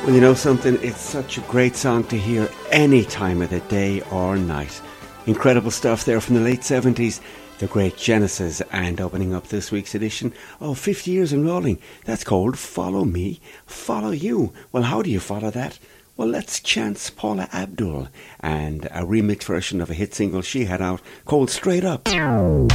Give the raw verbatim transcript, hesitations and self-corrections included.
Well, you know something? It's such a great song to hear any time of the day or night. Incredible stuff there from the late seventies. The great Genesis, and opening up this week's edition of fifty years and Rolling. That's called Follow Me, Follow You. Well, how do you follow that? Well, let's chance Paula Abdul and a remix version of a hit single she had out called Straight Up.